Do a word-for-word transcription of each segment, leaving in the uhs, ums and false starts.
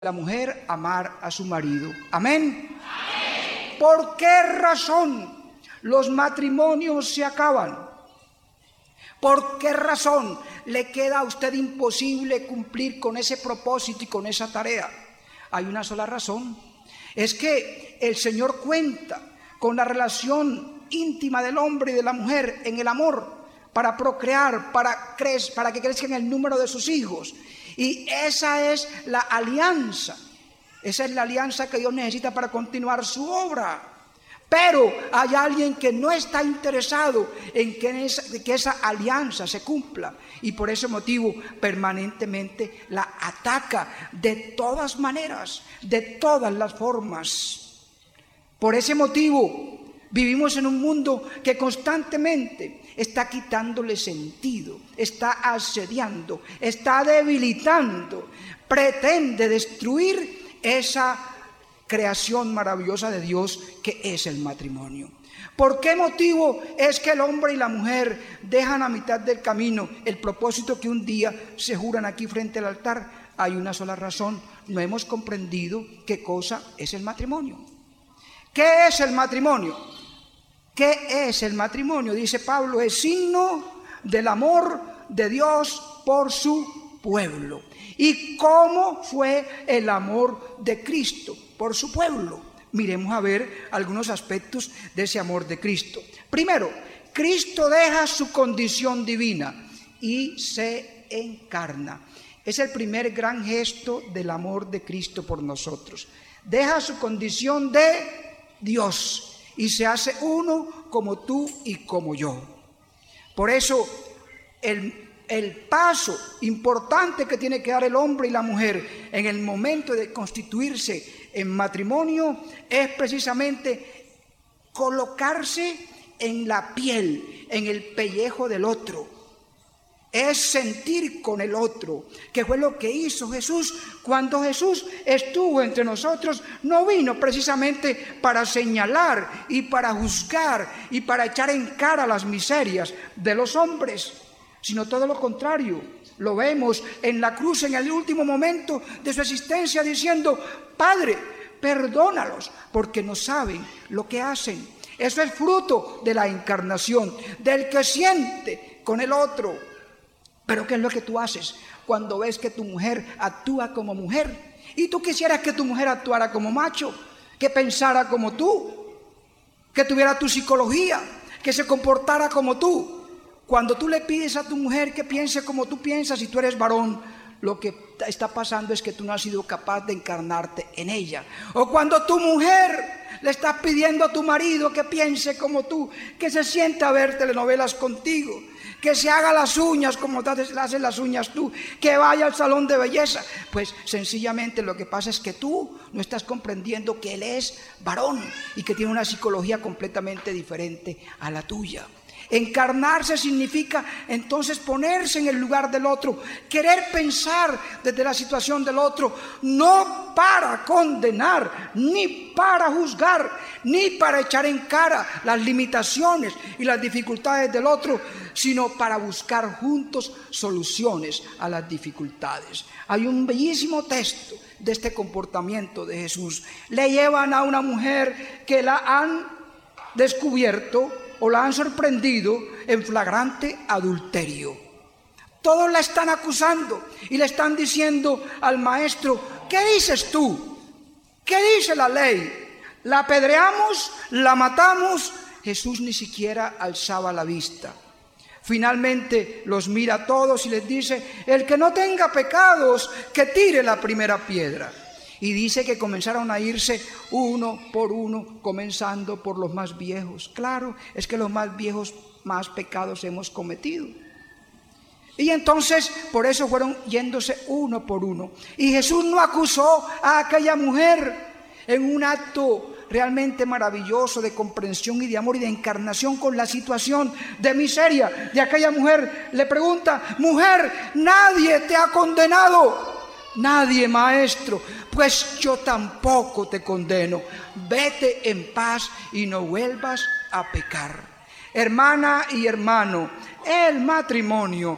la mujer amar a su marido. ¿Amén? Amén. ¿Por qué razón los matrimonios se acaban? ¿Por qué razón le queda a usted imposible cumplir con ese propósito y con esa tarea? Hay una sola razón. Es que el Señor cuenta con la relación íntima del hombre y de la mujer en el amor para procrear, para, cre- para que crezcan el número de sus hijos. Y esa es la alianza, esa es la alianza que Dios necesita para continuar su obra. Pero hay alguien que no está interesado en que esa, que esa alianza se cumpla, y por ese motivo permanentemente la ataca de todas maneras, de todas las formas. Por ese motivo vivimos en un mundo que constantemente está quitándole sentido, está asediando, está debilitando, pretende destruir esa creación maravillosa de Dios que es el matrimonio. ¿Por qué motivo es que el hombre y la mujer dejan a mitad del camino el propósito que un día se juran aquí frente al altar? Hay una sola razón: no hemos comprendido qué cosa es el matrimonio. ¿Qué es el matrimonio? ¿Qué es el matrimonio? Dice Pablo, es signo del amor de Dios por su pueblo. ¿Y cómo fue el amor de Cristo por su pueblo? Miremos a ver algunos aspectos de ese amor de Cristo. Primero, Cristo deja su condición divina y se encarna. Es el primer gran gesto del amor de Cristo por nosotros. Deja su condición de Dios y se hace uno como tú y como yo. Por eso el, el paso importante que tiene que dar el hombre y la mujer en el momento de constituirse en matrimonio es precisamente colocarse en la piel, en el pellejo del otro. Es sentir con el otro, que fue lo que hizo Jesús. Cuando Jesús estuvo entre nosotros, no vino precisamente para señalar y para juzgar y para echar en cara las miserias de los hombres, sino todo lo contrario. Lo vemos en la cruz en el último momento de su existencia diciendo: Padre, perdónalos porque no saben lo que hacen. Eso es fruto de la encarnación, del que siente con el otro. Pero ¿qué es lo que tú haces cuando ves que tu mujer actúa como mujer? Y tú quisieras que tu mujer actuara como macho, que pensara como tú, que tuviera tu psicología, que se comportara como tú. Cuando tú le pides a tu mujer que piense como tú piensas y tú eres varón, lo que está pasando es que tú no has sido capaz de encarnarte en ella. O cuando tu mujer le estás pidiendo a tu marido que piense como tú, que se sienta a ver telenovelas contigo, que se haga las uñas como te haces las uñas tú, que vaya al salón de belleza, pues sencillamente lo que pasa es que tú no estás comprendiendo que él es varón y que tiene una psicología completamente diferente a la tuya. Encarnarse significa entonces ponerse en el lugar del otro, querer pensar desde la situación del otro, no para condenar, ni para juzgar, ni para echar en cara las limitaciones y las dificultades del otro, sino para buscar juntos soluciones a las dificultades. Hay un bellísimo texto de este comportamiento de Jesús. Le llevan a una mujer que la han descubierto o la han sorprendido en flagrante adulterio. Todos la están acusando y le están diciendo al maestro: ¿qué dices tú? ¿Qué dice la ley? ¿La apedreamos? ¿La matamos? Jesús ni siquiera alzaba la vista. Finalmente los mira a todos y les dice: el que no tenga pecados, que tire la primera piedra. Y dice que comenzaron a irse uno por uno, comenzando por los más viejos. Claro, es que los más viejos más pecados hemos cometido. Y entonces por eso fueron yéndose uno por uno. Y Jesús no acusó a aquella mujer en un acto realmente maravilloso de comprensión y de amor y de encarnación con la situación de miseria de aquella mujer. Le pregunta: mujer, nadie te ha condenado. Nadie, maestro. Pues yo tampoco te condeno. Vete en paz y no vuelvas a pecar. Hermana y hermano, el matrimonio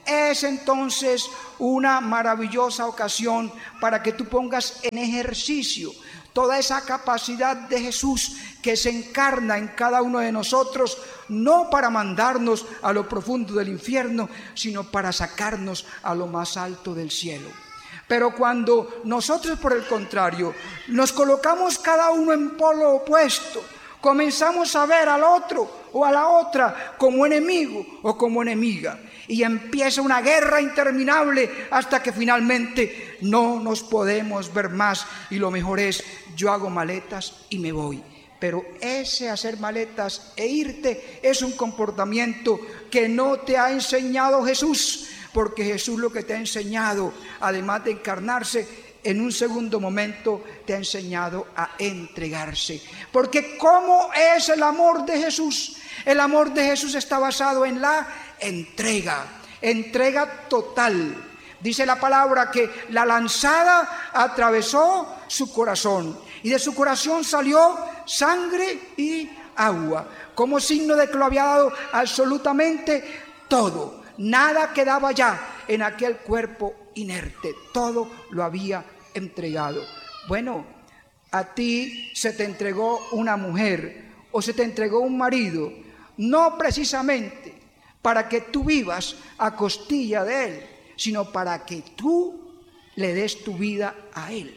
es entonces una maravillosa ocasión para que tú pongas en ejercicio toda esa capacidad de Jesús que se encarna en cada uno de nosotros, no para mandarnos a lo profundo del infierno, sino para sacarnos a lo más alto del cielo. Pero cuando nosotros, por el contrario, nos colocamos cada uno en polo opuesto, comenzamos a ver al otro o a la otra como enemigo o como enemiga, y empieza una guerra interminable hasta que finalmente no nos podemos ver más, y lo mejor es: yo hago maletas y me voy. Pero ese hacer maletas e irte es un comportamiento que no te ha enseñado Jesús, porque Jesús lo que te ha enseñado, además de encarnarse, en un segundo momento te ha enseñado a entregarse. Porque ¿cómo es el amor de Jesús? El amor de Jesús está basado en la entrega, entrega total. Dice la palabra que la lanzada atravesó su corazón y de su corazón salió sangre y agua, como signo de que lo había dado absolutamente todo. Nada quedaba ya en aquel cuerpo inerte, todo lo había entregado. Bueno, a ti se te entregó una mujer o se te entregó un marido, no precisamente para que tú vivas a costilla de él, sino para que tú le des tu vida a él.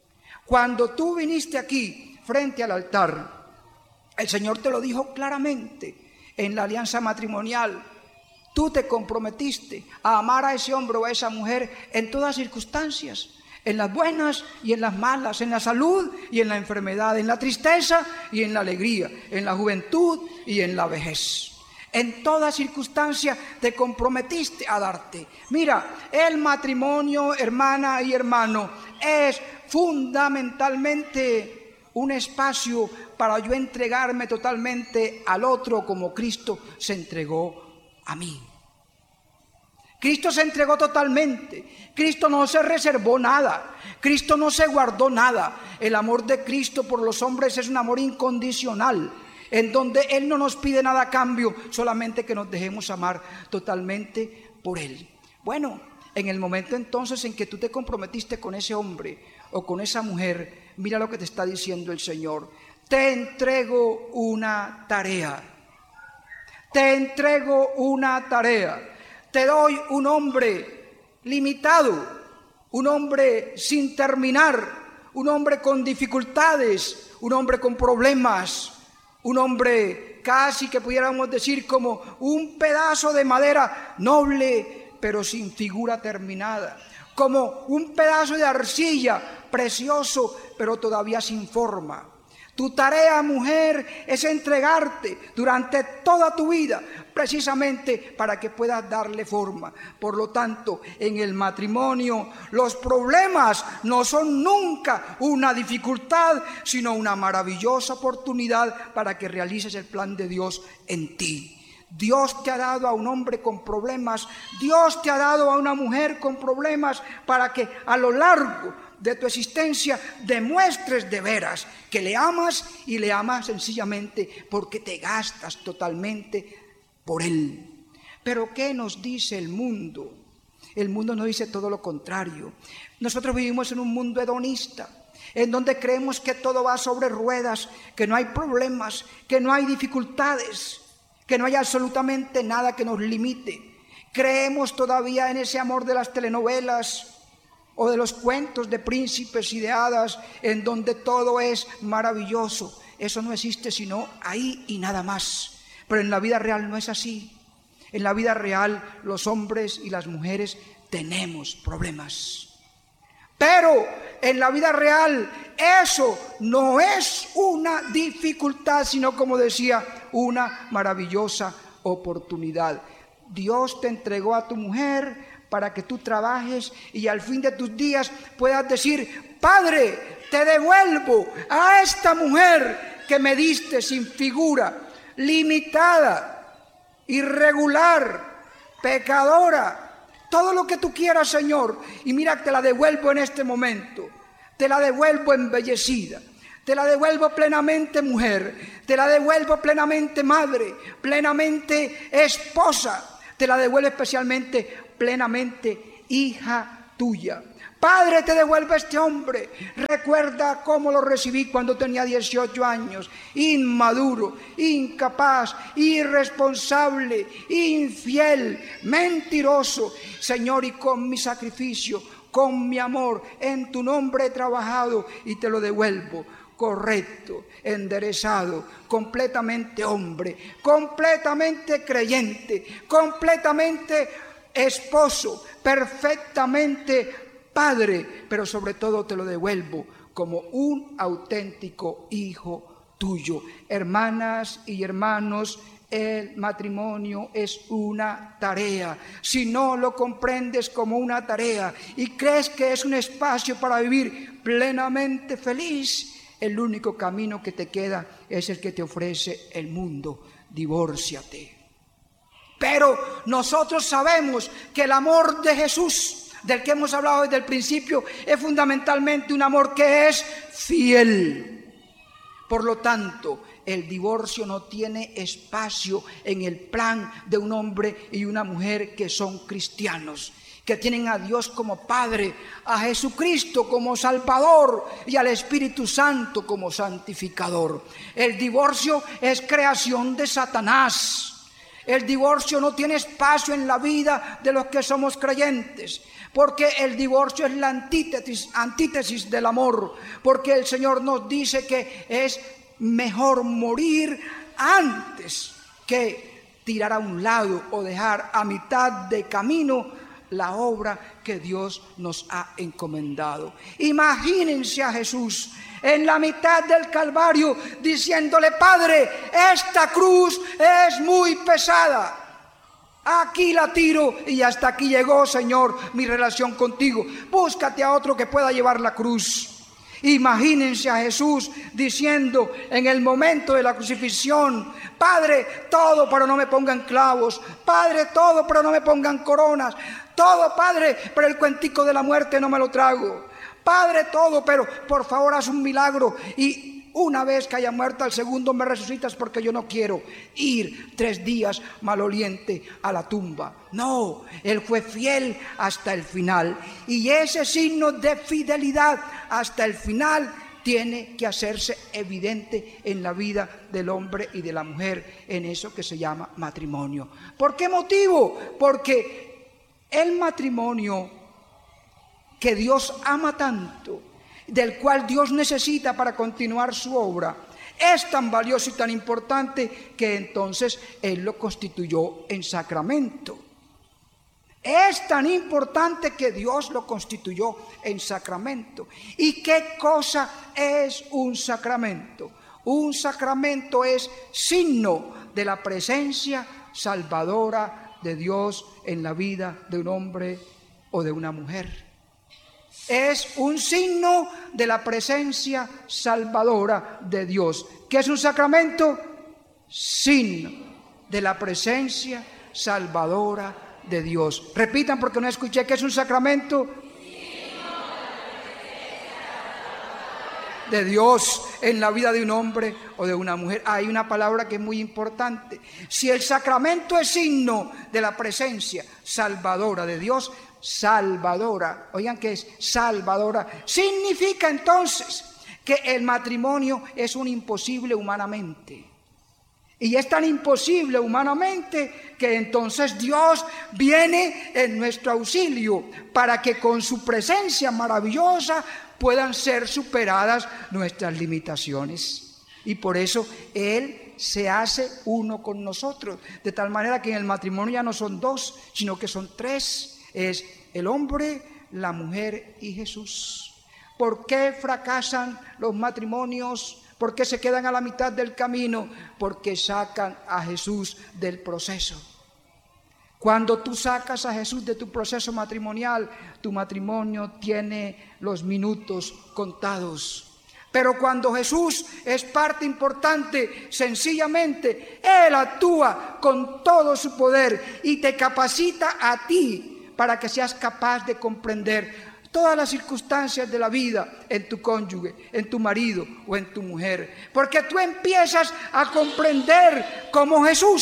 Cuando tú viniste aquí frente al altar, el Señor te lo dijo claramente en la alianza matrimonial. Tú te comprometiste a amar a ese hombre o a esa mujer en todas circunstancias, en las buenas y en las malas, en la salud y en la enfermedad, en la tristeza y en la alegría, en la juventud y en la vejez. En toda circunstancia te comprometiste a darte. Mira, el matrimonio, hermana y hermano, es fundamentalmente un espacio para yo entregarme totalmente al otro como Cristo se entregó a mí. Cristo se entregó totalmente. Cristo no se reservó nada. Cristo no se guardó nada. El amor de Cristo por los hombres es un amor incondicional, en donde Él no nos pide nada a cambio, solamente que nos dejemos amar totalmente por Él. Bueno, en el momento entonces en que tú te comprometiste con ese hombre o con esa mujer, mira lo que te está diciendo el Señor: te entrego una tarea, te entrego una tarea, te doy un hombre limitado, un hombre sin terminar, un hombre con dificultades, un hombre con problemas, un hombre casi que pudiéramos decir como un pedazo de madera noble pero sin figura terminada, como un pedazo de arcilla precioso pero todavía sin forma. Tu tarea, mujer, es entregarte durante toda tu vida, precisamente para que puedas darle forma. Por lo tanto, en el matrimonio, los problemas no son nunca una dificultad, sino una maravillosa oportunidad para que realices el plan de Dios en ti. Dios te ha dado a un hombre con problemas, Dios te ha dado a una mujer con problemas, para que a lo largo de tu existencia demuestres de veras que le amas, y le amas sencillamente porque te gastas totalmente por él. Pero ¿qué nos dice el mundo? El mundo nos dice todo lo contrario. Nosotros vivimos en un mundo hedonista, en donde creemos que todo va sobre ruedas, que no hay problemas, que no hay dificultades, que no hay absolutamente nada que nos limite. Creemos todavía en ese amor de las telenovelas o de los cuentos de príncipes y de hadas, en donde todo es maravilloso. Eso no existe sino ahí y nada más. Pero en la vida real no es así. En la vida real los hombres y las mujeres tenemos problemas. Pero en la vida real eso no es una dificultad, sino, como decía, una maravillosa oportunidad. Dios te entregó a tu mujer para que tú trabajes y al fin de tus días puedas decir: Padre, te devuelvo a esta mujer que me diste sin figura, limitada, irregular, pecadora, todo lo que tú quieras, Señor, y mira, te la devuelvo en este momento, te la devuelvo embellecida, te la devuelvo plenamente mujer, te la devuelvo plenamente madre, plenamente esposa, te la devuelvo especialmente plenamente hija tuya. Padre, te devuelve a este hombre. Recuerda cómo lo recibí cuando tenía dieciocho años. Inmaduro, incapaz, irresponsable, infiel, mentiroso. Señor, y con mi sacrificio, con mi amor, en tu nombre he trabajado y te lo devuelvo. Correcto, enderezado, completamente hombre, completamente creyente, completamente esposo, perfectamente Padre, pero sobre todo te lo devuelvo como un auténtico hijo tuyo. Hermanas y hermanos, el matrimonio es una tarea. Si no lo comprendes como una tarea y crees que es un espacio para vivir plenamente feliz, el único camino que te queda es el que te ofrece el mundo. Divórciate. Pero nosotros sabemos que el amor de Jesús, del que hemos hablado desde el principio, es fundamentalmente un amor que es fiel. Por lo tanto, el divorcio no tiene espacio en el plan de un hombre y una mujer que son cristianos, que tienen a Dios como Padre, a Jesucristo como Salvador y al Espíritu Santo como santificador. El divorcio es creación de Satanás. El divorcio no tiene espacio en la vida de los que somos creyentes, porque el divorcio es la antítesis, antítesis del amor, porque el Señor nos dice que es mejor morir antes que tirar a un lado o dejar a mitad de camino la obra que Dios nos ha encomendado. Imagínense a Jesús en la mitad del Calvario diciéndole: Padre, esta cruz es muy pesada. Aquí la tiro y hasta aquí llegó, Señor, mi relación contigo. Búscate a otro que pueda llevar la cruz. Imagínense a Jesús diciendo en el momento de la crucifixión: Padre, todo, pero no me pongan clavos. Padre, todo, pero no me pongan coronas. Todo, Padre, pero el cuentico de la muerte no me lo trago. Padre, todo, pero por favor haz un milagro y una vez que haya muerto al segundo me resucitas, porque yo no quiero ir tres días maloliente a la tumba. No, Él fue fiel hasta el final, y ese signo de fidelidad hasta el final tiene que hacerse evidente en la vida del hombre y de la mujer, en eso que se llama matrimonio. ¿Por qué motivo? Porque el matrimonio que Dios ama tanto, del cual Dios necesita para continuar su obra, es tan valioso y tan importante que entonces Él lo constituyó en sacramento. Es tan importante que Dios lo constituyó en sacramento. ¿Y qué cosa es un sacramento? Un sacramento es signo de la presencia salvadora de Dios en la vida de un hombre o de una mujer. Es un signo de la presencia salvadora de Dios. ¿Qué es un sacramento? Signo de la presencia salvadora de Dios. Repitan porque no escuché. ¿Qué es un sacramento? De Dios en la vida de un hombre o de una mujer. Hay una palabra que es muy importante. Si el sacramento es signo de la presencia salvadora de Dios, salvadora, oigan que es salvadora, significa entonces que el matrimonio es un imposible humanamente. Y es tan imposible humanamente que entonces Dios viene en nuestro auxilio para que con su presencia maravillosa puedan ser superadas nuestras limitaciones. Y por eso Él se hace uno con nosotros, de tal manera que en el matrimonio ya no son dos, sino que son tres. Es el hombre, la mujer y Jesús. ¿Por qué fracasan los matrimonios? ¿Por qué se quedan a la mitad del camino? Porque sacan a Jesús del proceso. Cuando tú sacas a Jesús de tu proceso matrimonial, tu matrimonio tiene los minutos contados. Pero cuando Jesús es parte importante, sencillamente Él actúa con todo su poder y te capacita a ti para que seas capaz de comprender todas las circunstancias de la vida en tu cónyuge, en tu marido o en tu mujer. Porque tú empiezas a comprender como Jesús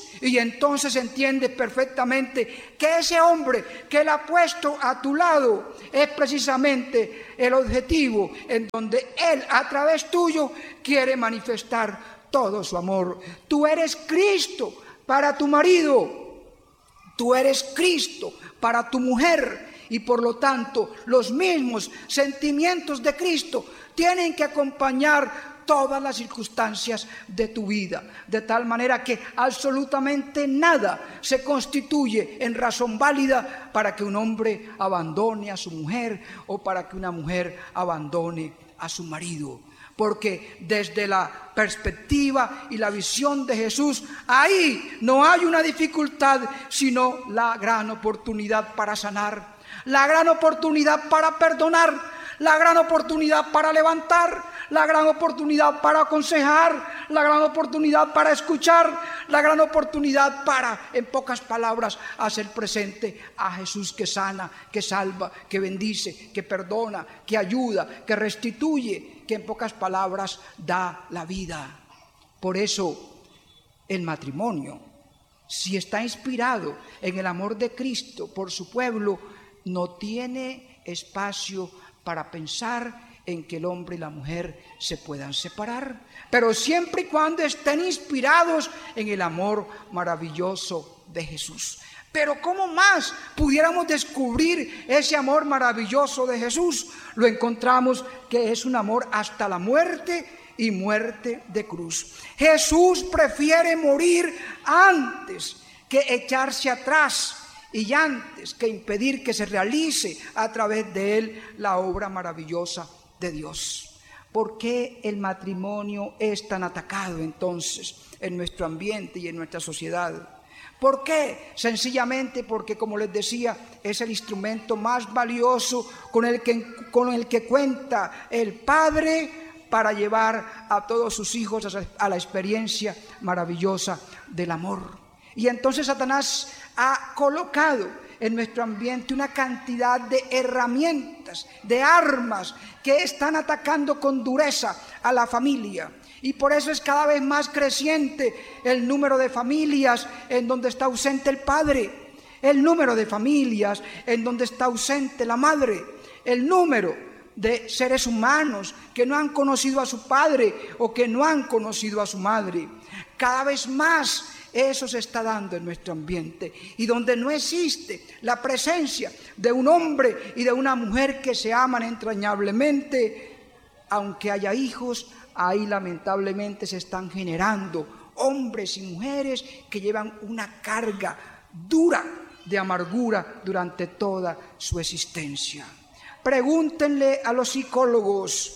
y entonces entiendes perfectamente que ese hombre que Él ha puesto a tu lado es precisamente el objetivo en donde Él a través tuyo quiere manifestar todo su amor. Tú eres Cristo para tu marido, tú eres Cristo para tu mujer, y por lo tanto los mismos sentimientos de Cristo tienen que acompañar todas las circunstancias de tu vida, de tal manera que absolutamente nada se constituye en razón válida para que un hombre abandone a su mujer o para que una mujer abandone a su marido. Porque desde la perspectiva y la visión de Jesús, ahí no hay una dificultad, sino la gran oportunidad para sanar, la gran oportunidad para perdonar, la gran oportunidad para levantar, la gran oportunidad para aconsejar, la gran oportunidad para escuchar, la gran oportunidad para, en pocas palabras, hacer presente a Jesús que sana, que salva, que bendice, que perdona, que ayuda, que restituye, que en pocas palabras da la vida. Por eso el matrimonio, si está inspirado en el amor de Cristo por su pueblo, no tiene espacio para pensar en que el hombre y la mujer se puedan separar, pero siempre y cuando estén inspirados en el amor maravilloso de Jesús. Pero ¿cómo más pudiéramos descubrir ese amor maravilloso de Jesús? Lo encontramos que es un amor hasta la muerte y muerte de cruz. Jesús prefiere morir antes que echarse atrás y antes que impedir que se realice a través de él la obra maravillosa de Dios. ¿Por qué el matrimonio es tan atacado entonces en nuestro ambiente y en nuestra sociedad? ¿Por qué? Sencillamente porque, como les decía, es el instrumento más valioso con el que, con el que cuenta el Padre para llevar a todos sus hijos a la experiencia maravillosa del amor. Y entonces Satanás ha colocado en nuestro ambiente una cantidad de herramientas, de armas que están atacando con dureza a la familia. Y por eso es cada vez más creciente el número de familias en donde está ausente el padre, el número de familias en donde está ausente la madre, el número de seres humanos que no han conocido a su padre o que no han conocido a su madre. Cada vez más eso se está dando en nuestro ambiente, y donde no existe la presencia de un hombre y de una mujer que se aman entrañablemente, aunque haya hijos, ahí lamentablemente se están generando hombres y mujeres que llevan una carga dura de amargura durante toda su existencia. Pregúntenle a los psicólogos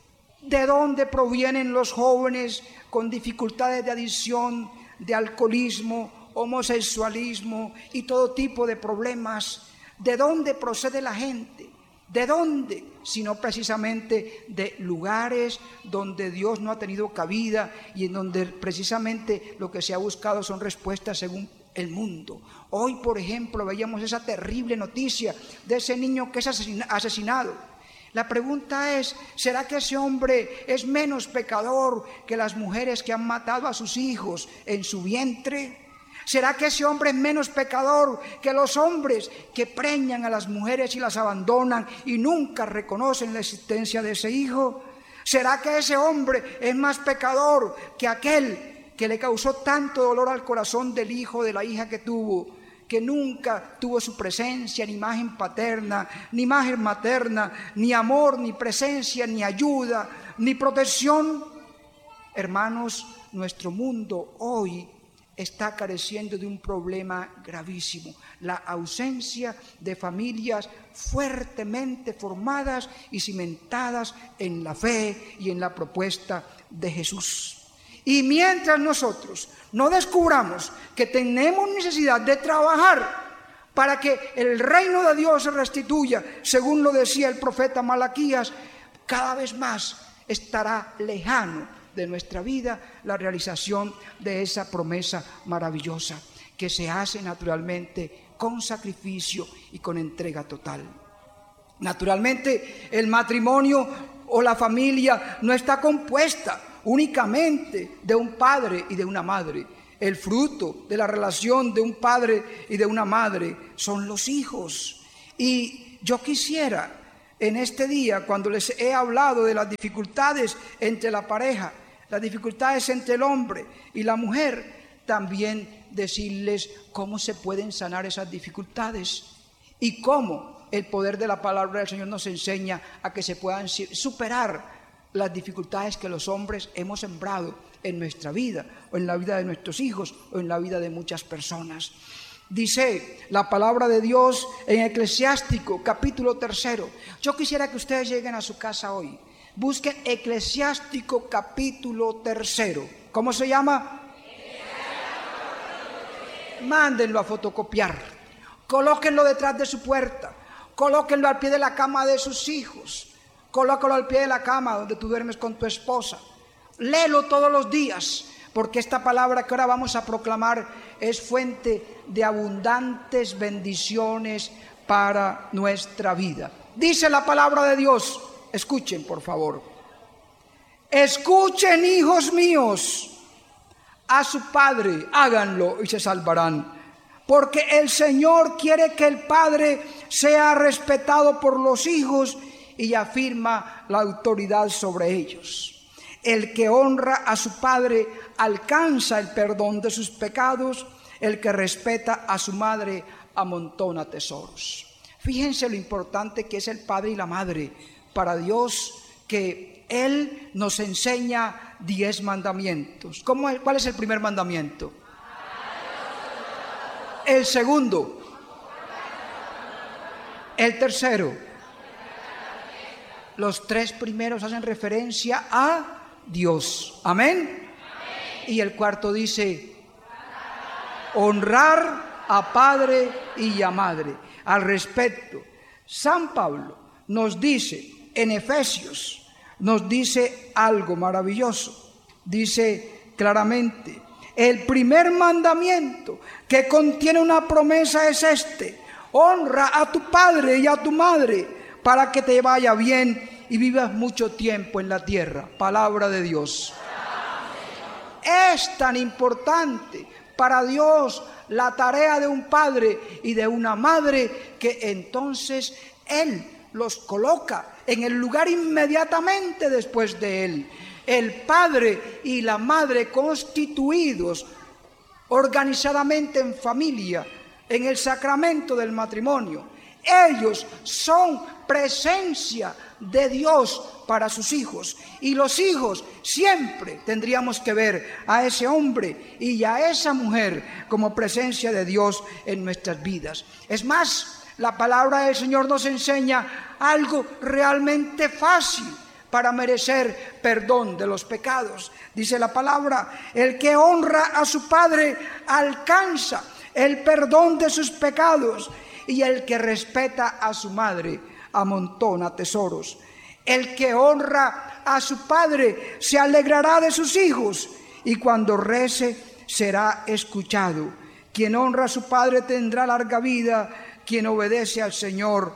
de dónde provienen los jóvenes con dificultades de adicción, de alcoholismo, homosexualismo y todo tipo de problemas. ¿De dónde procede la gente? ¿De dónde? Sino precisamente de lugares donde Dios no ha tenido cabida y en donde precisamente lo que se ha buscado son respuestas según el mundo. Hoy, por ejemplo, veíamos esa terrible noticia de ese niño que es asesinado. La pregunta es, ¿será que ese hombre es menos pecador que las mujeres que han matado a sus hijos en su vientre? ¿Será que ese hombre es menos pecador que los hombres que preñan a las mujeres y las abandonan y nunca reconocen la existencia de ese hijo? ¿Será que ese hombre es más pecador que aquel que le causó tanto dolor al corazón del hijo o de la hija que tuvo, que nunca tuvo su presencia, ni imagen paterna, ni imagen materna, ni amor, ni presencia, ni ayuda, ni protección? Hermanos, nuestro mundo hoy está careciendo de un problema gravísimo: la ausencia de familias fuertemente formadas y cimentadas en la fe y en la propuesta de Jesús. Y mientras nosotros no descubramos que tenemos necesidad de trabajar para que el reino de Dios se restituya, según lo decía el profeta Malaquías, cada vez más estará lejano de nuestra vida la realización de esa promesa maravillosa que se hace naturalmente con sacrificio y con entrega total. Naturalmente, el matrimonio o la familia no está compuesta únicamente de un padre y de una madre. El fruto de la relación de un padre y de una madre son los hijos. Y yo quisiera en este día, cuando les he hablado de las dificultades entre la pareja, las dificultades entre el hombre y la mujer, también decirles cómo se pueden sanar esas dificultades y cómo el poder de la palabra del Señor nos enseña a que se puedan superar las dificultades que los hombres hemos sembrado en nuestra vida, o en la vida de nuestros hijos, o en la vida de muchas personas. Dice la palabra de Dios en Eclesiástico, capítulo tercero. Yo quisiera que ustedes lleguen a su casa hoy. Busquen Eclesiástico, capítulo tercero. ¿Cómo se llama? Mándenlo a fotocopiar. Colóquenlo detrás de su puerta. Colóquenlo al pie de la cama de sus hijos. Colócalo al pie de la cama donde tú duermes con tu esposa. Léelo todos los días, porque esta palabra que ahora vamos a proclamar es fuente de abundantes bendiciones para nuestra vida. Dice la palabra de Dios, escuchen por favor. Escuchen, hijos míos, a su padre, háganlo y se salvarán. Porque el Señor quiere que el padre sea respetado por los hijos y afirma la autoridad sobre ellos. El que honra a su padre alcanza el perdón de sus pecados. El que respeta a su madre amontona tesoros. Fíjense lo importante que es el padre y la madre para Dios, que Él nos enseña diez mandamientos. ¿Cómo es? ¿Cuál es el primer mandamiento? El segundo. El tercero. Los tres primeros hacen referencia a Dios. ¿Amén? Y el cuarto dice, honrar a padre y a madre. Al respecto, San Pablo nos dice en Efesios, nos dice algo maravilloso. Dice claramente, el primer mandamiento que contiene una promesa es este: honra a tu padre y a tu madre para que te vaya bien y vivas mucho tiempo en la tierra. Palabra de Dios. Es tan importante para Dios la tarea de un padre y de una madre que entonces Él los coloca en el lugar inmediatamente después de Él. El padre y la madre constituidos organizadamente en familia, en el sacramento del matrimonio. Ellos son presencia de Dios para sus hijos, y los hijos siempre tendríamos que ver a ese hombre y a esa mujer como presencia de Dios en nuestras vidas. Es más, la palabra del Señor nos enseña algo realmente fácil para merecer perdón de los pecados. Dice la palabra, el que honra a su padre alcanza el perdón de sus pecados, y el que respeta a su madre amontona tesoros. El que honra a su padre se alegrará de sus hijos, y cuando rece será escuchado. Quien honra a su padre tendrá larga vida, quien obedece al Señor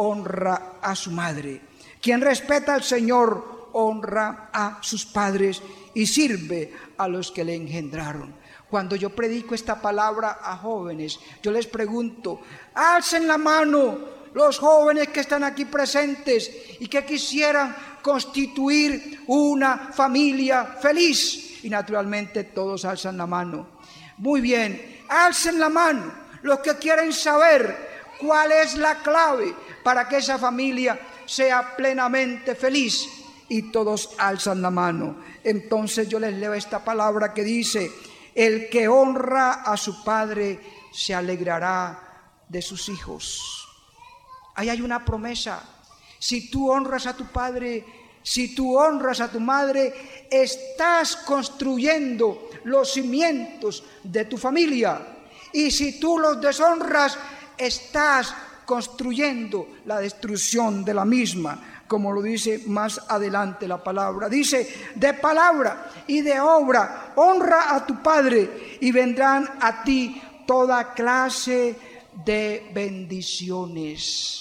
honra a su madre. Quien respeta al Señor honra a sus padres y sirve a los que le engendraron. Cuando yo predico esta palabra a jóvenes, yo les pregunto, alcen la mano los jóvenes que están aquí presentes y que quisieran constituir una familia feliz. Y naturalmente todos alzan la mano. Muy bien, alcen la mano los que quieren saber cuál es la clave para que esa familia sea plenamente feliz. Y todos alzan la mano. Entonces yo les leo esta palabra que dice, el que honra a su padre se alegrará de sus hijos. Ahí hay una promesa. Si tú honras a tu padre, si tú honras a tu madre, estás construyendo los cimientos de tu familia. Y si tú los deshonras, estás construyendo la destrucción de la misma, como lo dice más adelante la palabra. Dice, de palabra y de obra, honra a tu padre y vendrán a ti toda clase de bendiciones.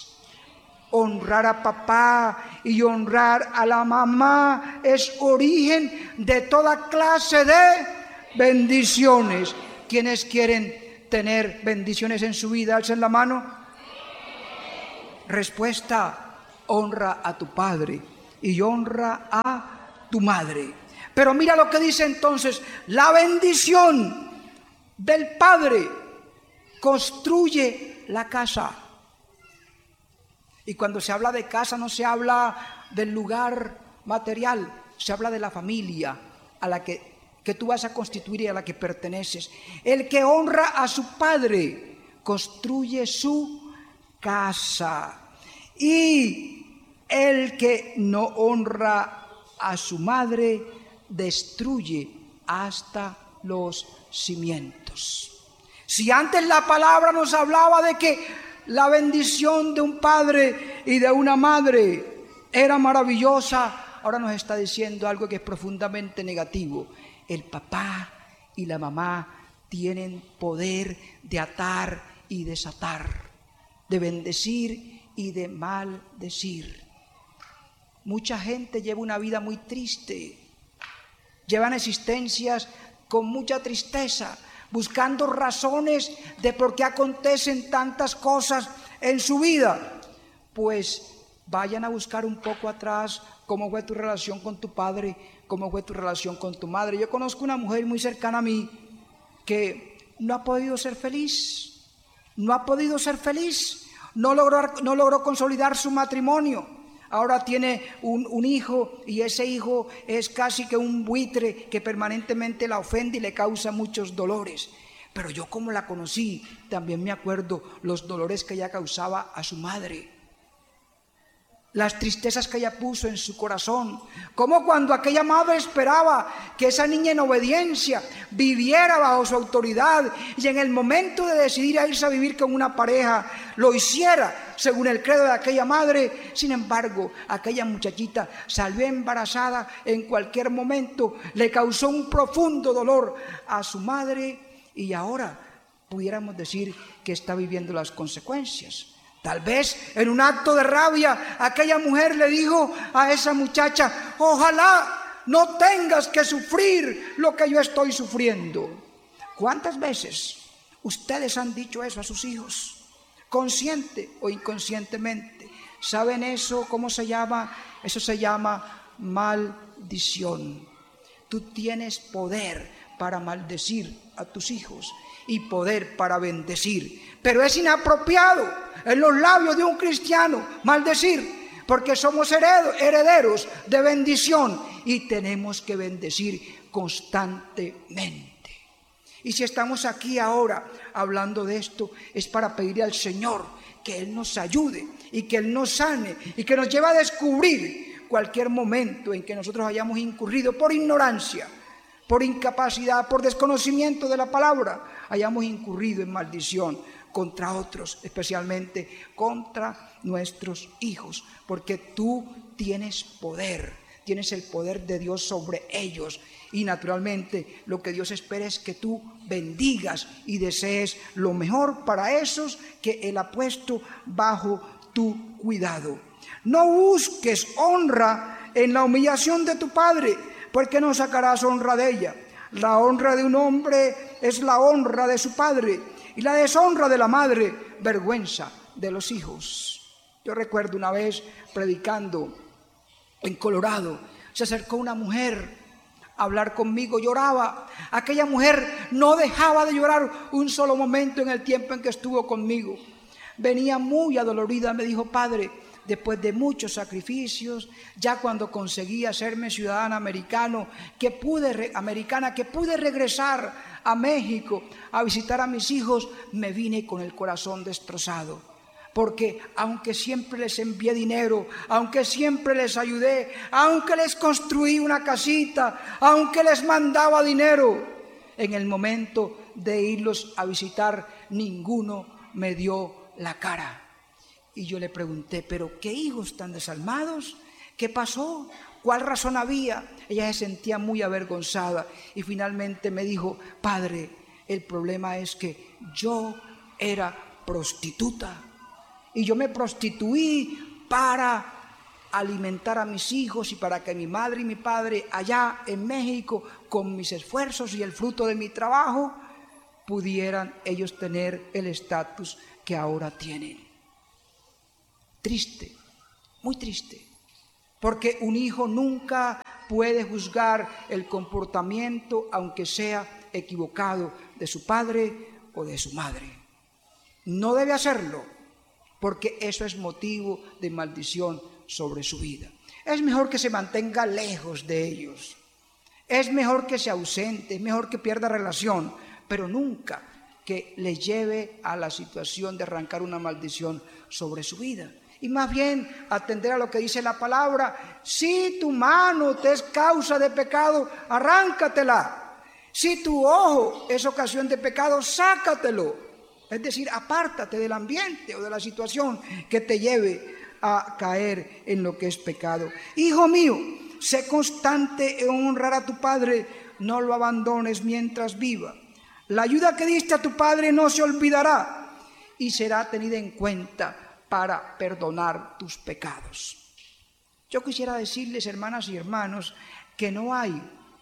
Honrar a papá y honrar a la mamá es origen de toda clase de bendiciones. ¿Quiénes quieren tener bendiciones en su vida? Alcen la mano. Respuesta: honra a tu padre y honra a tu madre. Pero mira lo que dice entonces: la bendición del padre construye la casa. Y cuando se habla de casa no se habla del lugar material, se habla de la familia a la que, que tú vas a constituir y a la que perteneces. El que honra a su padre construye su casa, y el que no honra a su madre destruye hasta los cimientos. Si antes la palabra nos hablaba de que la bendición de un padre y de una madre era maravillosa, ahora nos está diciendo algo que es profundamente negativo. El papá y la mamá tienen poder de atar y desatar, de bendecir y de maldecir. Mucha gente lleva una vida muy triste, llevan existencias con mucha tristeza, buscando razones de por qué acontecen tantas cosas en su vida. Pues vayan a buscar un poco atrás cómo fue tu relación con tu padre, cómo fue tu relación con tu madre. Yo conozco una mujer muy cercana a mí que no ha podido ser feliz, no ha podido ser feliz, no logró, no logró consolidar su matrimonio. Ahora tiene un, un hijo, y ese hijo es casi que un buitre que permanentemente la ofende y le causa muchos dolores. Pero yo, como la conocí, también me acuerdo los dolores que ella causaba a su madre, las tristezas que ella puso en su corazón, como cuando aquella madre esperaba que esa niña en obediencia viviera bajo su autoridad, y en el momento de decidir a irse a vivir con una pareja lo hiciera según el credo de aquella madre. Sin embargo, aquella muchachita salió embarazada en cualquier momento, le causó un profundo dolor a su madre, y ahora pudiéramos decir que está viviendo las consecuencias. Tal vez en un acto de rabia aquella mujer le dijo a esa muchacha: ojalá no tengas que sufrir lo que yo estoy sufriendo. ¿Cuántas veces ustedes han dicho eso a sus hijos, consciente o inconscientemente? ¿Saben eso cómo se llama? Eso se llama maldición. Tú tienes poder para maldecir a tus hijos y poder para bendecir, pero es inapropiado en los labios de un cristiano maldecir, porque somos herederos de bendición y tenemos que bendecir constantemente. Y si estamos aquí ahora hablando de esto, es para pedirle al Señor que Él nos ayude y que Él nos sane y que nos lleve a descubrir cualquier momento en que nosotros hayamos incurrido por ignorancia, por incapacidad, por desconocimiento de la palabra, hayamos incurrido en maldición contra otros, especialmente contra nuestros hijos, porque tú tienes poder, tienes el poder de Dios sobre ellos, y naturalmente lo que Dios espera es que tú bendigas y desees lo mejor para esos que Él ha puesto bajo tu cuidado. No busques honra en la humillación de tu padre, porque no sacarás honra de ella. La honra de un hombre es la honra de su padre, y la deshonra de la madre, vergüenza de los hijos. Yo recuerdo una vez predicando en Colorado, se acercó una mujer a hablar conmigo, lloraba. Aquella mujer no dejaba de llorar un solo momento en el tiempo en que estuvo conmigo. Venía muy adolorida, me dijo: padre, después de muchos sacrificios, ya cuando conseguí hacerme ciudadana americano, que pude, americana, que pude regresar a México a visitar a mis hijos, me vine con el corazón destrozado, porque aunque siempre les envié dinero, aunque siempre les ayudé, aunque les construí una casita, aunque les mandaba dinero, en el momento de irlos a visitar, ninguno me dio la cara. Y yo le pregunté: ¿pero qué hijos tan desalmados? ¿Qué pasó? ¿Cuál razón había? Ella se sentía muy avergonzada y finalmente me dijo: padre, el problema es que yo era prostituta y yo me prostituí para alimentar a mis hijos y para que mi madre y mi padre allá en México, con mis esfuerzos y el fruto de mi trabajo, pudieran ellos tener el estatus que ahora tienen. Triste, muy triste, porque un hijo nunca puede juzgar el comportamiento, aunque sea equivocado, de su padre o de su madre. No debe hacerlo, porque eso es motivo de maldición sobre su vida. Es mejor que se mantenga lejos de ellos, es mejor que se ausente, es mejor que pierda relación, pero nunca que le lleve a la situación de arrancar una maldición sobre su vida. Y más bien atender a lo que dice la palabra: si tu mano te es causa de pecado, arráncatela. Si tu ojo es ocasión de pecado, sácatelo. Es decir, apártate del ambiente o de la situación que te lleve a caer en lo que es pecado. Hijo mío, sé constante en honrar a tu padre, no lo abandones mientras viva. La ayuda que diste a tu padre no se olvidará y será tenida en cuenta para perdonar tus pecados. Yo quisiera decirles, hermanas y hermanos, que no hay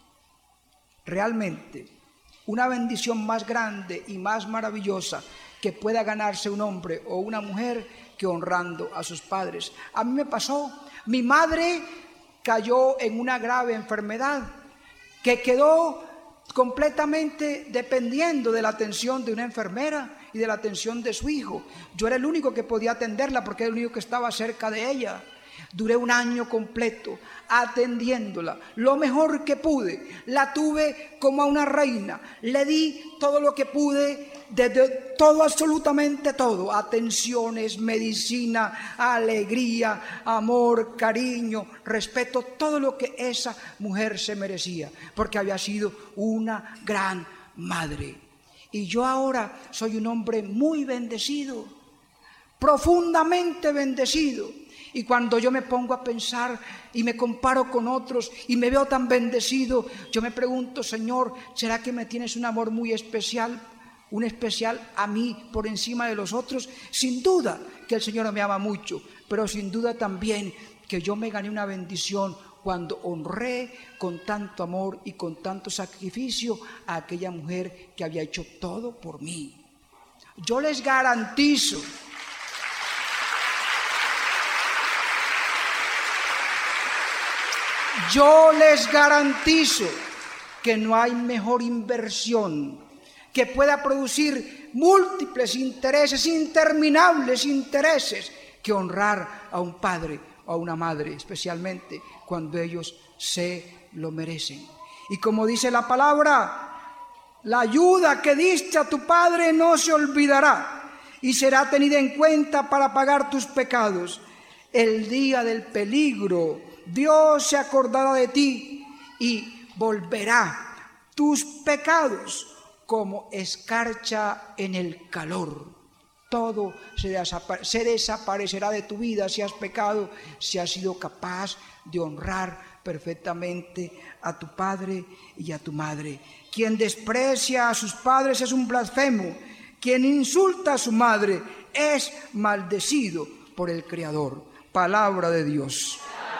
realmente una bendición más grande y más maravillosa que pueda ganarse un hombre o una mujer que honrando a sus padres. A mí me pasó, mi madre cayó en una grave enfermedad que quedó completamente dependiendo de la atención de una enfermera y de la atención de su hijo. Yo era el único que podía atenderla porque era el único que estaba cerca de ella. Duré un año completo atendiéndola, lo mejor que pude. La tuve como a una reina, le di todo lo que pude, desde todo, absolutamente todo: atenciones, medicina, alegría, amor, cariño, respeto, todo lo que esa mujer se merecía, porque había sido una gran madre. Y yo ahora soy un hombre muy bendecido, profundamente bendecido. Y cuando yo me pongo a pensar y me comparo con otros y me veo tan bendecido, yo me pregunto: Señor, ¿será que me tienes un amor muy especial? Un especial a mí por encima de los otros. Sin duda que el Señor me ama mucho, pero sin duda también que yo me gané una bendición cuando honré con tanto amor y con tanto sacrificio a aquella mujer que había hecho todo por mí. Yo les garantizo Yo les garantizo que no hay mejor inversión que pueda producir múltiples intereses, interminables intereses, que honrar a un padre o a una madre, especialmente cuando ellos se lo merecen. Y como dice la palabra, la ayuda que diste a tu padre no se olvidará y será tenida en cuenta para pagar tus pecados. El día del peligro Dios se acordará de ti y volverá tus pecados como escarcha en el calor. Todo se, desapare- se desaparecerá de tu vida si has pecado, si has sido capaz de honrar perfectamente a tu padre y a tu madre. Quien desprecia a sus padres es un blasfemo. Quien insulta a su madre es maldecido por el Creador. Palabra de Dios.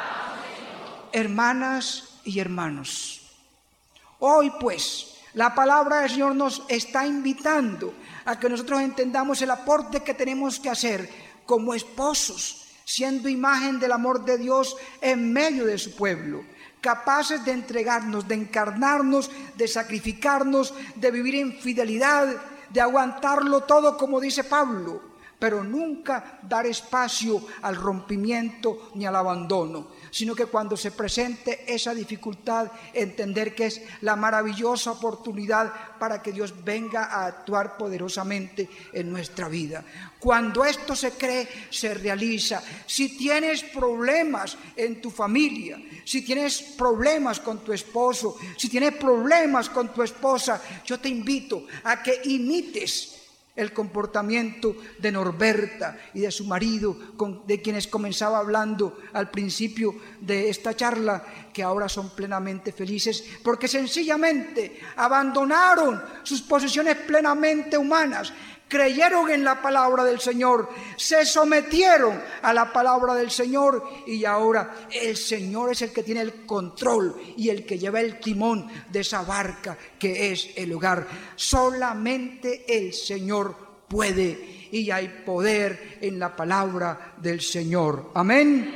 Hermanas y hermanos, hoy pues la palabra del Señor nos está invitando a que nosotros entendamos el aporte que tenemos que hacer como esposos, siendo imagen del amor de Dios en medio de su pueblo, capaces de entregarnos, de encarnarnos, de sacrificarnos, de vivir en fidelidad, de aguantarlo todo, como dice Pablo, pero nunca dar espacio al rompimiento ni al abandono, sino que cuando se presente esa dificultad, entender que es la maravillosa oportunidad para que Dios venga a actuar poderosamente en nuestra vida. Cuando esto se cree, se realiza. Si tienes problemas en tu familia, si tienes problemas con tu esposo, si tienes problemas con tu esposa, yo te invito a que imites el comportamiento de Norberta y de su marido, con, de quienes comenzaba hablando al principio de esta charla, que ahora son plenamente felices porque sencillamente abandonaron sus posiciones plenamente humanas, creyeron en la palabra del Señor, se sometieron a la palabra del Señor, y ahora el Señor es el que tiene el control y el que lleva el timón de esa barca que es el hogar. Solamente el Señor puede, y hay poder en la palabra del Señor. Amén.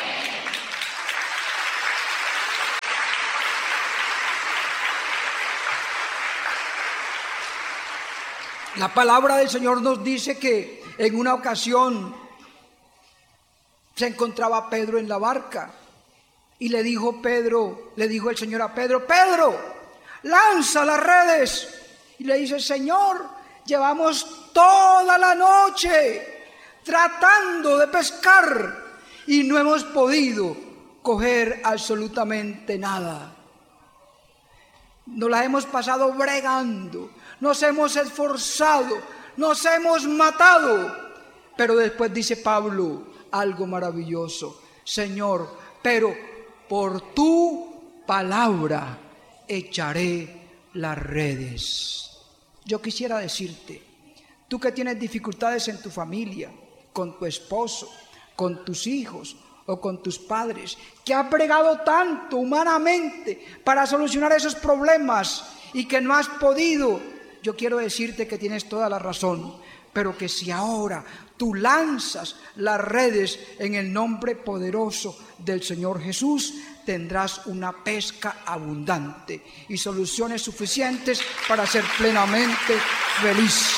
La palabra del Señor nos dice que en una ocasión se encontraba Pedro en la barca y le dijo Pedro, le dijo el Señor a Pedro: Pedro, lanza las redes. Y le dice: Señor, llevamos toda la noche tratando de pescar y no hemos podido coger absolutamente nada. Nos la hemos pasado bregando, nos hemos esforzado, nos hemos matado. Pero después dice Pablo algo maravilloso: Señor, pero por tu palabra echaré las redes. Yo quisiera decirte, tú que tienes dificultades en tu familia, con tu esposo, con tus hijos o con tus padres, que has bregado tanto humanamente para solucionar esos problemas y que no has podido, yo quiero decirte que tienes toda la razón, pero que si ahora tú lanzas las redes en el nombre poderoso del Señor Jesús, tendrás una pesca abundante y soluciones suficientes para ser plenamente feliz.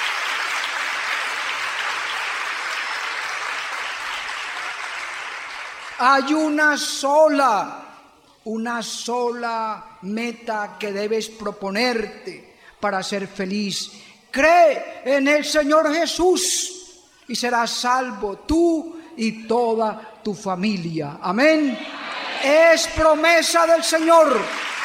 Hay una sola, una sola meta que debes proponerte para ser feliz. Cree en el Señor Jesús y serás salvo tú y toda tu familia. Amén. Amén. Es promesa del Señor.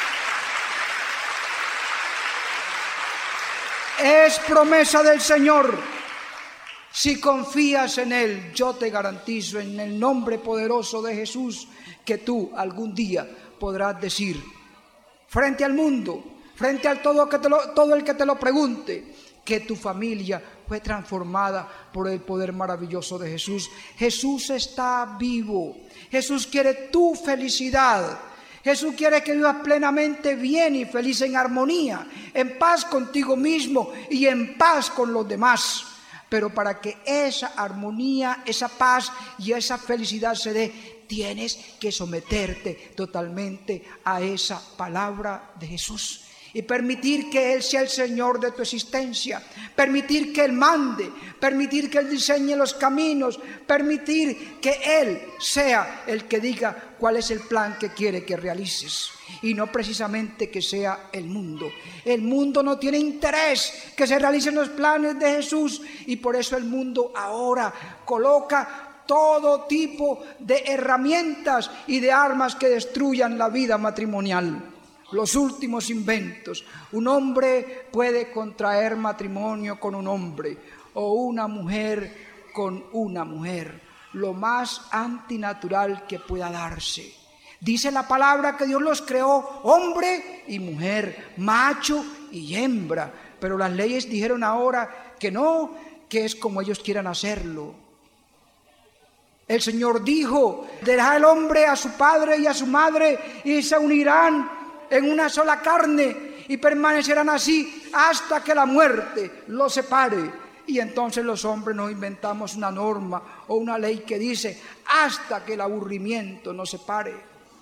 Es promesa del Señor. Si confías en Él, yo te garantizo en el nombre poderoso de Jesús que tú algún día podrás decir frente al mundo, frente a todo, que te lo, todo el que te lo pregunte, que tu familia fue transformada por el poder maravilloso de Jesús. Jesús está vivo. Jesús quiere tu felicidad. Jesús quiere que vivas plenamente bien y feliz, en armonía, en paz contigo mismo y en paz con los demás. Pero para que esa armonía, esa paz y esa felicidad se dé, tienes que someterte totalmente a esa palabra de Jesús y permitir que Él sea el Señor de tu existencia, permitir que Él mande, permitir que Él diseñe los caminos, permitir que Él sea el que diga cuál es el plan que quiere que realices, y no precisamente que sea el mundo. El mundo no tiene interés que se realicen los planes de Jesús, y por eso el mundo ahora coloca todo tipo de herramientas y de armas que destruyan la vida matrimonial. Los últimos inventos. Un hombre puede contraer matrimonio con un hombre o una mujer con una mujer, lo más antinatural que pueda darse. Dice la palabra que Dios los creó hombre y mujer, macho y hembra, pero las leyes dijeron ahora que no, que es como ellos quieran hacerlo. El Señor dijo: dejará el hombre a su padre y a su madre y se unirán en una sola carne y permanecerán así hasta que la muerte los separe. Y entonces los hombres nos inventamos una norma o una ley que dice hasta que el aburrimiento nos separe,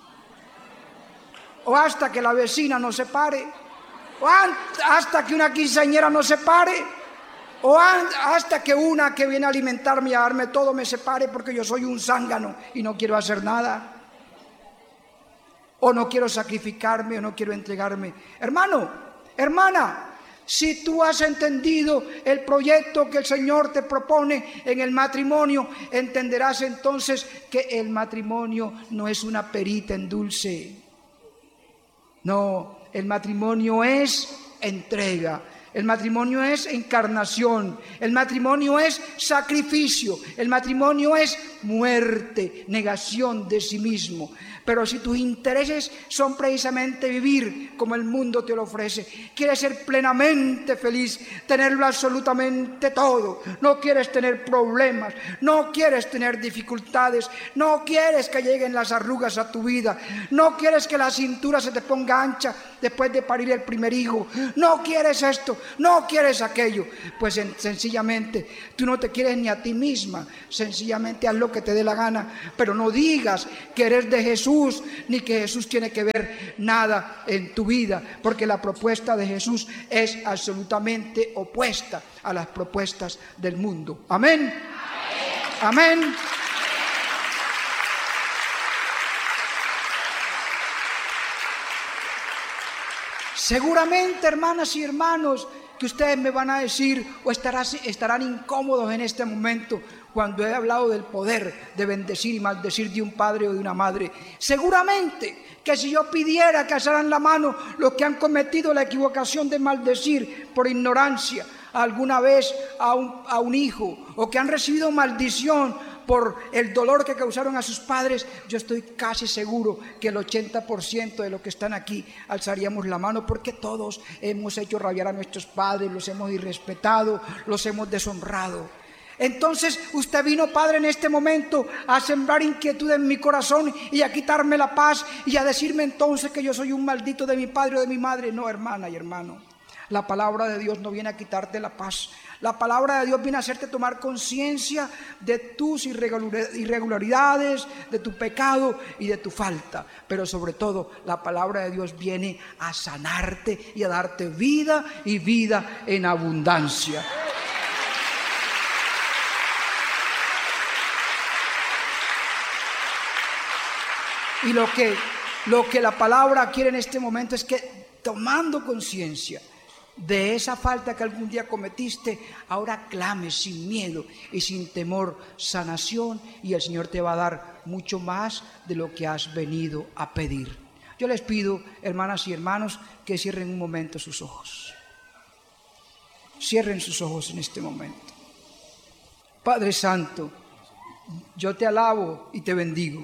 o hasta que la vecina nos separe, o hasta que una quinceañera nos separe, o hasta que una que viene a alimentarme y a darme todo me separe porque yo soy un zángano y no quiero hacer nada, o no quiero sacrificarme, o no quiero entregarme. Hermano, hermana, si tú has entendido el proyecto que el Señor te propone en el matrimonio, entenderás entonces que el matrimonio no es una perita en dulce. No, el matrimonio es entrega, El matrimonio es encarnación, el matrimonio es sacrificio, el matrimonio es muerte, negación de sí mismo. Pero si tus intereses son precisamente vivir como el mundo te lo ofrece, quieres ser plenamente feliz, tenerlo absolutamente todo, no quieres tener problemas, no quieres tener dificultades, no quieres que lleguen las arrugas a tu vida, no quieres que la cintura se te ponga ancha después de parir el primer hijo, no quieres esto, no quieres aquello, pues en, sencillamente tú no te quieres ni a ti misma, sencillamente haz lo que te dé la gana, pero no digas que eres de Jesús, ni que Jesús tiene que ver nada en tu vida, porque la propuesta de Jesús es absolutamente opuesta a las propuestas del mundo. Amén. Amén. Amén. Seguramente, hermanas y hermanos, que ustedes me van a decir o estarán, estarán incómodos en este momento cuando he hablado del poder de bendecir y maldecir de un padre o de una madre. Seguramente que si yo pidiera que alzaran la mano los que han cometido la equivocación de maldecir por ignorancia alguna vez a un, a un hijo, o que han recibido maldición por el dolor que causaron a sus padres, yo estoy casi seguro que el ochenta por ciento de los que están aquí alzaríamos la mano, porque todos hemos hecho rabiar a nuestros padres, los hemos irrespetado, los hemos deshonrado. Entonces usted vino, Padre, en este momento a sembrar inquietud en mi corazón y a quitarme la paz y a decirme entonces que yo soy un maldito de mi padre o de mi madre. No, hermana y hermano, la palabra de Dios no viene a quitarte la paz. La palabra de Dios viene a hacerte tomar conciencia de tus irregularidades, de tu pecado y de tu falta. Pero sobre todo, la palabra de Dios viene a sanarte y a darte vida y vida en abundancia. Y lo que, lo que la palabra quiere en este momento es que, tomando conciencia de esa falta que algún día cometiste, ahora clames sin miedo y sin temor sanación, y el Señor te va a dar mucho más de lo que has venido a pedir. Yo les pido, hermanas y hermanos, que cierren un momento sus ojos. Cierren sus ojos en este momento. Padre Santo, yo te alabo y te bendigo.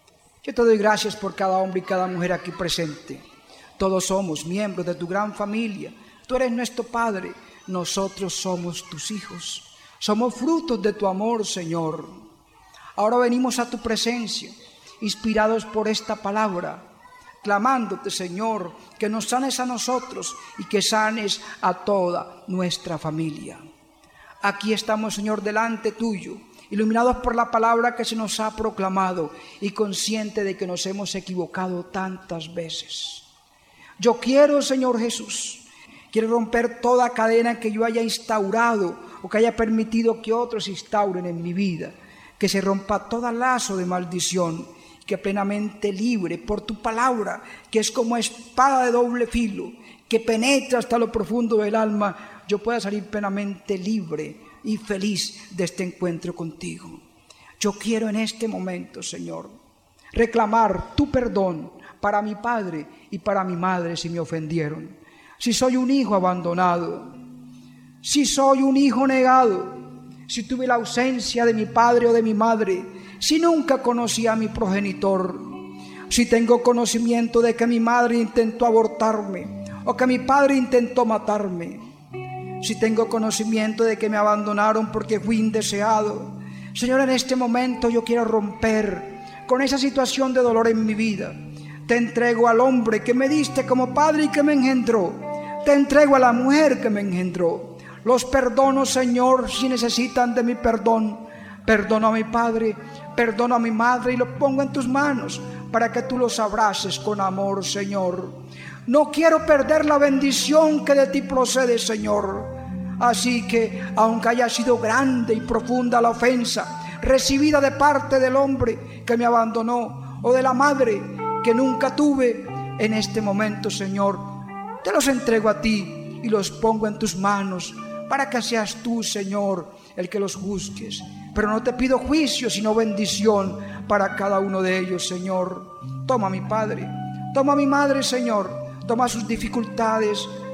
Yo te doy gracias por cada hombre y cada mujer aquí presente. Todos somos miembros de tu gran familia. Tú eres nuestro Padre, nosotros somos tus hijos. Somos frutos de tu amor, Señor. Ahora venimos a tu presencia, inspirados por esta palabra, clamándote, Señor, que nos sanes a nosotros y que sanes a toda nuestra familia. Aquí estamos, Señor, delante tuyo, iluminados por la palabra que se nos ha proclamado y consciente de que nos hemos equivocado tantas veces. Yo quiero, Señor Jesús, quiero romper toda cadena que yo haya instaurado o que haya permitido que otros instauren en mi vida, que se rompa todo lazo de maldición, que plenamente libre por tu palabra, que es como espada de doble filo, que penetra hasta lo profundo del alma, yo pueda salir plenamente libre y feliz de este encuentro contigo. Yo quiero en este momento, Señor, reclamar tu perdón para mi padre y para mi madre si me ofendieron. Si soy un hijo abandonado, si soy un hijo negado, si tuve la ausencia de mi padre o de mi madre, si nunca conocí a mi progenitor, si tengo conocimiento de que mi madre intentó abortarme o que mi padre intentó matarme, si tengo conocimiento de que me abandonaron porque fui indeseado. Señor, en este momento yo quiero romper con esa situación de dolor en mi vida. Te entrego al hombre que me diste como padre y que me engendró. Te entrego a la mujer que me engendró. Los perdono, Señor, si necesitan de mi perdón. Perdono a mi padre, perdono a mi madre y lo pongo en tus manos para que tú los abraces con amor, Señor. No quiero perder la bendición que de ti procede, Señor. Así que, aunque haya sido grande y profunda la ofensa recibida de parte del hombre que me abandonó o de la madre que nunca tuve, en este momento, Señor, te los entrego a ti y los pongo en tus manos para que seas tú, Señor, el que los juzgues. Pero no te pido juicio, sino bendición para cada uno de ellos, Señor. Toma a mi padre, toma a mi madre, Señor. Toma sus dificultades,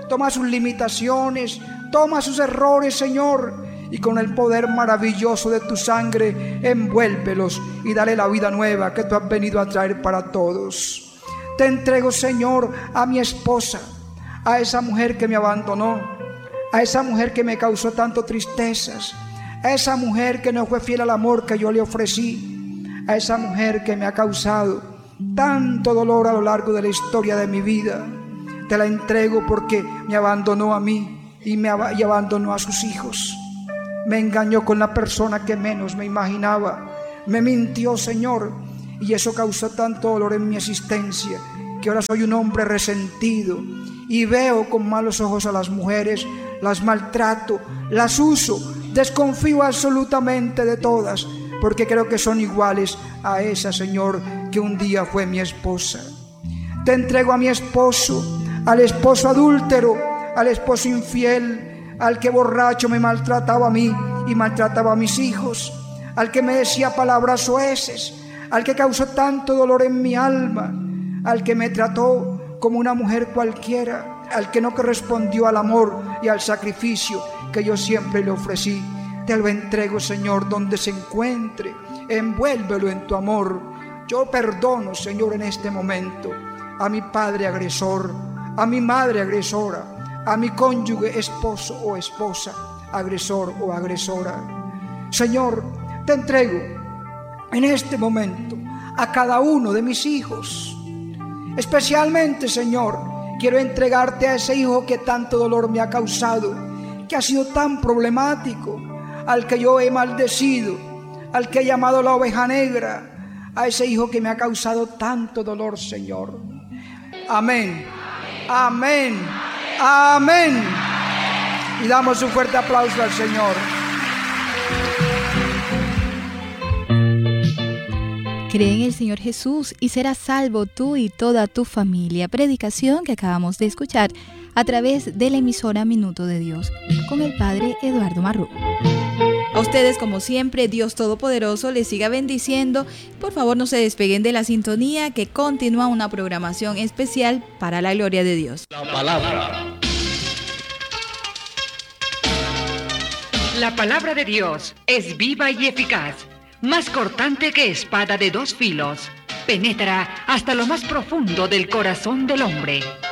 toma sus limitaciones, toma sus errores, Señor, y con el poder maravilloso de tu sangre, envuélvelos y dale la vida nueva que tú has venido a traer para todos. Te entrego, Señor, a mi esposa, a esa mujer que me abandonó, a esa mujer que me causó tanto tristezas, a esa mujer que no fue fiel al amor que yo le ofrecí, a esa mujer que me ha causado tanto dolor a lo largo de la historia de mi vida. Te la entrego porque me abandonó a mí y me ab- y abandonó a sus hijos. Me engañó con la persona que menos me imaginaba. Me mintió, Señor, y eso causó tanto dolor en mi existencia, que ahora soy un hombre resentido y veo con malos ojos a las mujeres, las maltrato, las uso, desconfío absolutamente de todas, porque creo que son iguales a esa, Señor, que un día fue mi esposa. Te entrego a mi esposo, al esposo adúltero, al esposo infiel, al que borracho me maltrataba a mí y maltrataba a mis hijos, al que me decía palabras soeces, al que causó tanto dolor en mi alma, al que me trató como una mujer cualquiera, al que no correspondió al amor y al sacrificio que yo siempre le ofrecí. Te lo entrego, Señor, donde se encuentre, envuélvelo en tu amor. Yo perdono, Señor, en este momento a mi padre agresor, a mi madre agresora, a mi cónyuge, esposo o esposa, agresor o agresora. Señor, te entrego en este momento a cada uno de mis hijos. Especialmente, Señor, quiero entregarte a ese hijo que tanto dolor me ha causado, que ha sido tan problemático, al que yo he maldecido, al que he llamado la oveja negra, a ese hijo que me ha causado tanto dolor, Señor. Amén. Amén. Amén. Y damos un fuerte aplauso al Señor. Cree en el Señor Jesús y serás salvo tú y toda tu familia. Predicación que acabamos de escuchar a través de la emisora Minuto de Dios con el Padre Eduardo Marrú. A ustedes, como siempre, Dios Todopoderoso les siga bendiciendo. Por favor, no se despeguen de la sintonía, que continúa una programación especial para la gloria de Dios. La palabra. La palabra de Dios es viva y eficaz, más cortante que espada de dos filos. Penetra hasta lo más profundo del corazón del hombre